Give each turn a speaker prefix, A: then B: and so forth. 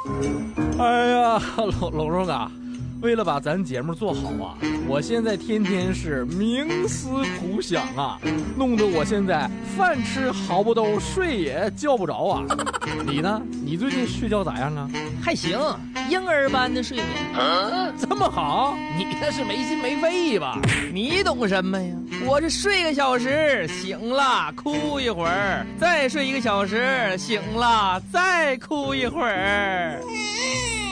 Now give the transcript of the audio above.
A: 哎呀，龙荣啊，为了把咱节目做好啊，我现在天天是冥思苦想啊，弄得我现在饭吃好不兜，睡也觉不着啊。你呢？你最近睡觉咋样啊？
B: 还行，婴儿般的睡眠。
A: 这么好？你那是没心没肺吧？
B: 你懂什么呀？我是睡个小时醒了哭一会儿，再睡1个小时醒了再哭一会儿。